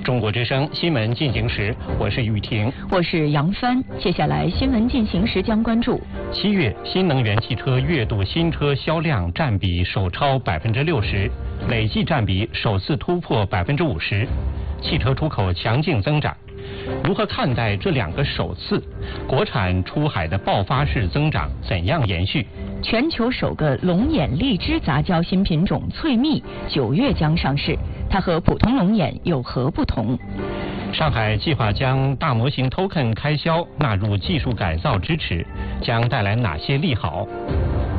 中国之声新闻进行时，我是雨婷， 我是杨帆。接下来新闻进行时将关注 ：7月新能源汽车月度新车销量占比首超60%，累计占比首次突破50%，汽车出口强劲增长。如何看待这2个首次？国产出海的爆发式增长怎样延续？ 全球首个龙眼荔枝杂交新品种翠蜜9月将上市，它和普通龙眼有何不同？ 上海计划将大模型 token 开销纳入技术改造支持，将带来哪些利好？